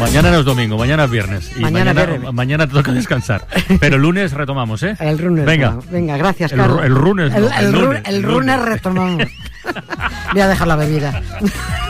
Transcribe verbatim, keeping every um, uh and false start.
mañana no es domingo, mañana es viernes. Y Mañana mañana, viernes. mañana te toca descansar. Pero el lunes retomamos, ¿eh? El lunes. Venga. Retomamos. Venga, gracias, El, Carlos. el lunes, no, El, el el, lunes, el el lunes lunes. retomamos. Voy a dejar la bebida.